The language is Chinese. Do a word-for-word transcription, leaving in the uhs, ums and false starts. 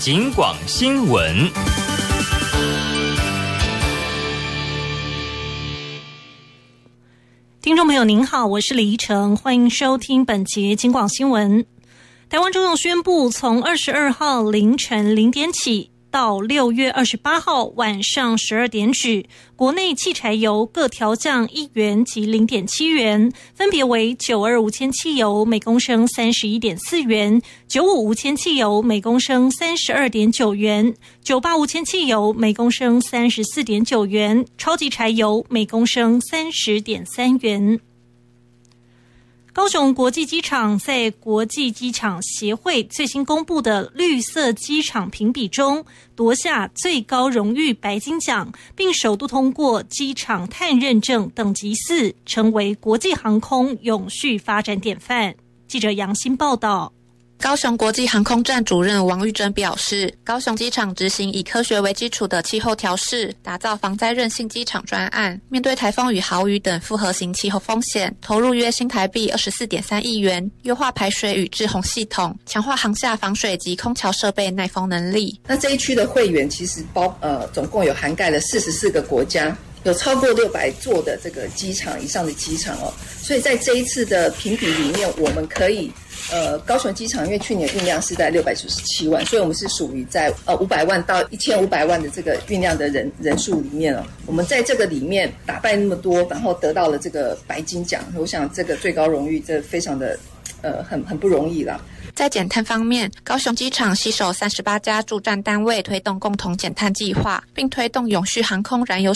警广新闻。 听众朋友您好，我是李怡诚，欢迎收听本节警广新闻。台湾中油宣布，从二十二号凌晨零点起到六月二十八号晚上十二点止，国内汽柴油各调降一元及零点七元，分别为九二无铅汽油每公升三十一点四元，九五无铅汽油每公升三十二点九元，九八无铅汽油每公升三十四点九元，超级柴油每公升三十点三元。高雄国际机场在国际机场协会最新公布的绿色机场评比中夺下最高荣誉白金奖，并首度通过机场碳认证等级四，成为国际航空永续发展典范。记者杨欣报道。 高雄国际航空站主任王玉珍表示，高雄机场执行以科学为基础的气候调试，打造防灾韧性机场专案，面对台风与豪雨等复合型气候风险，投入约新台币 二十四点三亿元，优化排水与滞洪系统，强化航下防水及空桥设备耐风能力。 那这一区的会员其实包呃总共有涵盖了四十四个国家，有超过六百座的这个机场以上的机场哦，所以在这一次的评比里面，我们可以呃高雄机场因为去年运量是在六百九十七万，所以我们是属于在呃五百万到一千五百万的这个运量的人人数里面哦，我们在这个里面打败那么多，然后得到了这个白金奖，我想这个最高荣誉这非常的呃很很不容易啦。 在减碳方面，高雄机场携手三十八家驻站单位推动共同减碳计划，并推动永续航空燃油